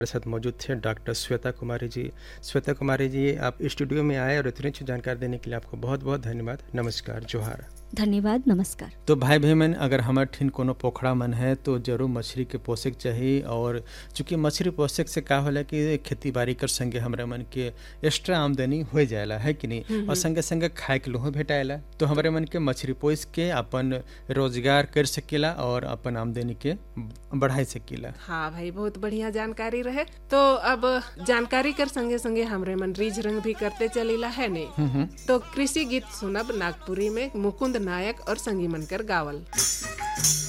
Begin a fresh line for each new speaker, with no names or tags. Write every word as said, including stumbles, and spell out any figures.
मेरे साथ मौजूद थे डॉक्टर श्वेता कुमारी जी। श्वेता कुमारी जी, आप स्टूडियो में आए और इतनी अच्छी जानकारी देने के लिए आपको बहुत बहुत धन्यवाद। नमस्कार, जोहार।
धन्यवाद, नमस्कार।
तो भाई बहन, अगर हमारे ठिन कोनो पोखड़ा मन है तो जरूर मछली के पोषक चाहिए। और चूँकि मछली पोषक से का होला कि खेती बाड़ी कर संगे हमारे मन के एक्स्ट्रा आमदनी हो जाएला, है कि नहीं, और संगे संगे खाए के लोहो भेटाएला। तो हमारे मन के मछली पोस के अपन रोजगार कर सकेला और अपन आमदनी के बढ़ाई सकेला।
हाँ भाई, बहुत बढ़िया जानकारी रहे। तो अब जानकारी कर संगे संगे हमरे मन रीझ रंग भी करते चलीला है नहीं। तो कृषि गीत सुनब नागपुरी में मुकुंद नायक और संगी मनकर गावल।